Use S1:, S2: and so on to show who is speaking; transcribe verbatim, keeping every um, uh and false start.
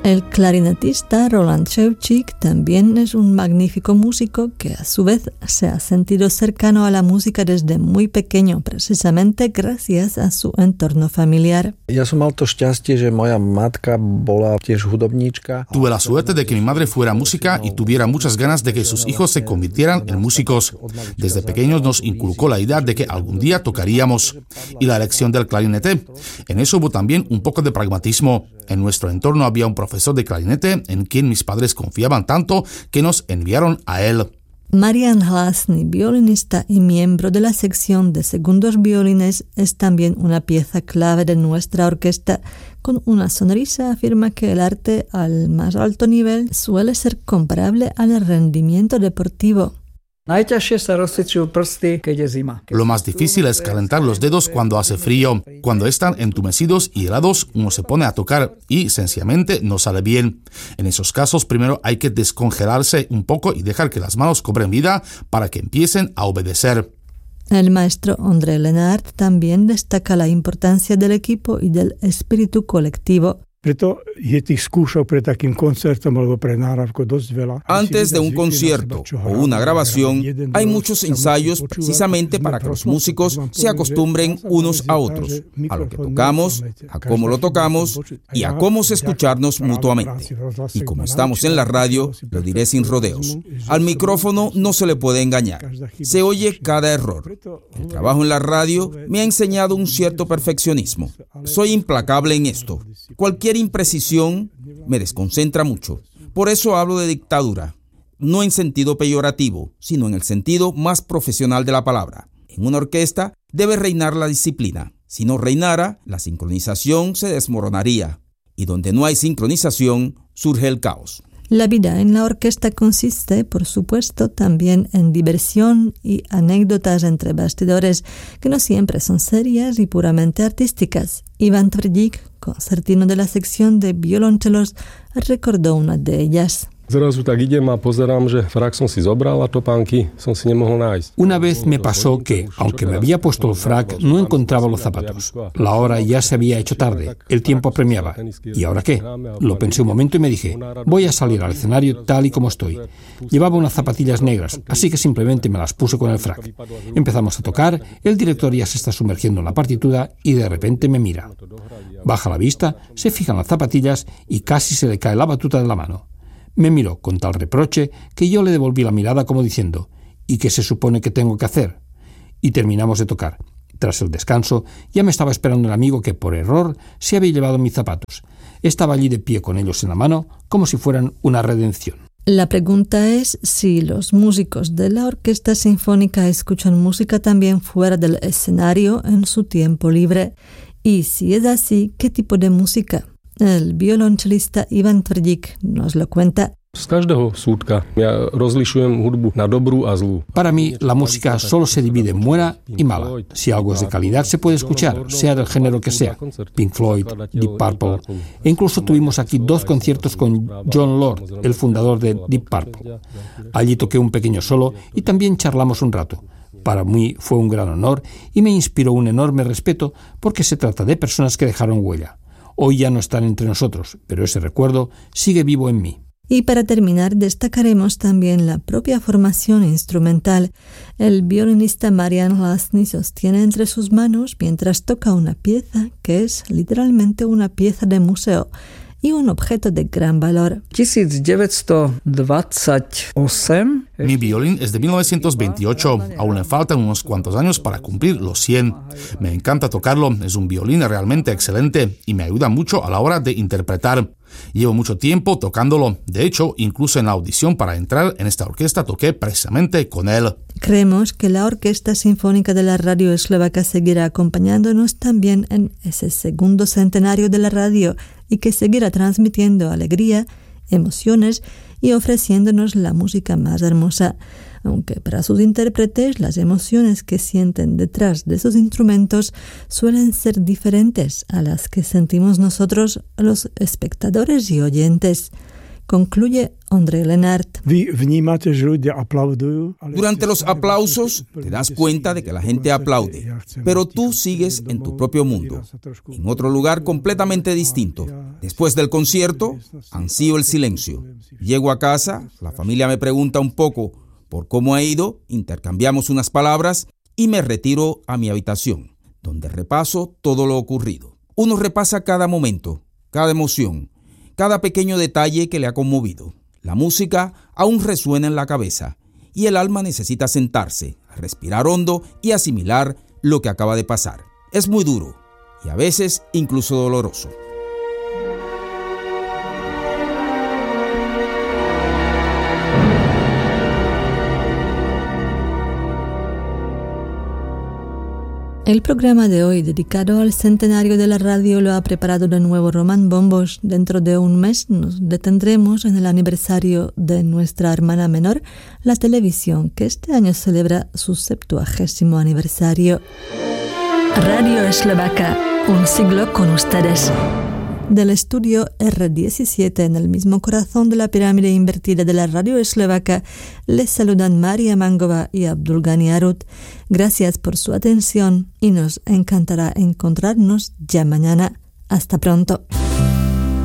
S1: El clarinetista Roland Ševčík también es un magnífico músico que a su vez se ha sentido cercano a la música desde muy pequeño, precisamente gracias a su entorno familiar.
S2: Ja som mal to šťastie, že moja matka bola tiež hudobníčka.
S3: Tuve la suerte de que mi madre fuera música y tuviera muchas ganas de que sus hijos se convirtieran en músicos. Desde pequeños nos inculcó la idea de que algún día tocaríamos. Y la elección del clarinete. En eso hubo también un poco de pragmatismo. En nuestro entorno había un profesor de clarinete en quien mis padres confiaban tanto que nos enviaron a él.
S1: Marian Hlasný, violinista y miembro de la sección de segundos violines, es también una pieza clave de nuestra orquesta. Con una sonrisa afirma que el arte al más alto nivel suele ser comparable al rendimiento deportivo.
S3: Lo más difícil es calentar los dedos cuando hace frío. Cuando están entumecidos y helados, uno se pone a tocar y sencillamente no sale bien. En esos casos, primero hay que descongelarse un poco y dejar que las manos cobren vida para que empiecen a obedecer.
S1: El maestro André Lenard también destaca la importancia del equipo y del espíritu colectivo.
S4: Antes de un concierto o una grabación, hay muchos ensayos precisamente para que los músicos se acostumbren unos a otros, a lo que tocamos, a cómo lo tocamos y a cómo escucharnos mutuamente. Y como estamos en la radio, lo diré sin rodeos. Al micrófono no se le puede engañar. Se oye cada error. El trabajo en la radio me ha enseñado un cierto perfeccionismo. Soy implacable en esto. Cualquier imprecisión me desconcentra mucho. Por eso hablo de dictadura, no en sentido peyorativo, sino en el sentido más profesional de la palabra. En una orquesta debe reinar la disciplina. Si no reinara, la sincronización se desmoronaría. Y donde no hay sincronización, surge el caos.
S1: La vida en la orquesta consiste, por supuesto, también en diversión y anécdotas entre bastidores que no siempre son serias y puramente artísticas. Ivan Tvrdík, concertino de la sección de violonchelos, recordó una de ellas.
S5: Zrazu tak idem a pozerám, že frak som si zobral a topánky som si nemohol nájsť.
S6: Una vez me pasó que, aunque me había puesto el frac, no encontraba los zapatos. La hora ya se había hecho tarde, el tiempo apremiaba. ¿Y ahora qué? Lo pensé un momento y me dije, voy a salir al escenario tal y como estoy. Llevaba unas zapatillas negras, así que simplemente me las puse con el frac. Empezamos a tocar, el director ya se está sumergiendo en la partitura y de repente me mira. Baja la vista, se fija en las zapatillas y casi se le cae la batuta de la mano. Me miró con tal reproche que yo le devolví la mirada como diciendo, ¿y qué se supone que tengo que hacer? Y terminamos de tocar. Tras el descanso, ya me estaba esperando el amigo que por error se había llevado mis zapatos. Estaba allí de pie con ellos en la mano, como si fueran una redención.
S1: La pregunta es si los músicos de la orquesta sinfónica escuchan música también fuera del escenario en su tiempo libre. Y si es así, ¿qué tipo de música? El violonchelista Ivan Tvrdík nos lo cuenta.
S5: Z každého súdka ja rozlišujem hudbu na dobrú a zlú.
S6: Para mí, la música solo se divide en buena y mala. Si algo es de calidad, se puede escuchar, sea del género que sea. Pink Floyd, Deep Purple. E incluso tuvimos aquí dos conciertos con Jon Lord, el fundador de Deep Purple. Allí toqué un pequeño solo y también charlamos un rato. Para mí fue un gran honor y me inspiró un enorme respeto porque se trata de personas que dejaron huella. Hoy ya no están entre nosotros, pero ese recuerdo sigue vivo en mí.
S1: Y para terminar, destacaremos también la propia formación instrumental. El violinista Marian Hlasný sostiene entre sus manos mientras toca una pieza que es literalmente una pieza de museo y un objeto de gran valor.
S3: Mi violín es de mil novecientos veintiocho, aún le faltan unos cuantos años para cumplir los cien. Me encanta tocarlo, es un violín realmente excelente y me ayuda mucho a la hora de interpretar. Llevo mucho tiempo tocándolo, de hecho, incluso en la audición para entrar en esta orquesta toqué precisamente con él.
S1: Creemos que la Orquesta Sinfónica de la Radio Eslovaca seguirá acompañándonos también en ese segundo centenario de la radio y que seguirá transmitiendo alegría, emociones y ofreciéndonos la música más hermosa. Aunque para sus intérpretes las emociones que sienten detrás de sus instrumentos suelen ser diferentes a las que sentimos nosotros, los espectadores y oyentes. concluye André Lenart.
S4: Durante los aplausos te das cuenta de que la gente aplaude, pero tú sigues en tu propio mundo, en otro lugar completamente distinto. Después del concierto, ansío el silencio. Llego a casa, la familia me pregunta un poco por cómo ha ido, intercambiamos unas palabras y me retiro a mi habitación, donde repaso todo lo ocurrido. Uno repasa cada momento, cada emoción, cada pequeño detalle que le ha conmovido. La música aún resuena en la cabeza y el alma necesita sentarse, respirar hondo y asimilar lo que acaba de pasar. Es muy duro y a veces incluso doloroso.
S1: El programa de hoy, dedicado al centenario de la radio, lo ha preparado de nuevo Román Bombos. Dentro de un mes nos detendremos en el aniversario de nuestra hermana menor, la televisión, que este año celebra su septuagésimo aniversario. Radio Eslovaca, un siglo con ustedes. Del estudio erre diecisiete, en el mismo corazón de la pirámide invertida de la radio eslovaca, les saludan María Mangova y Abdulgani Arut. Gracias por su atención y nos encantará encontrarnos ya mañana. Hasta pronto.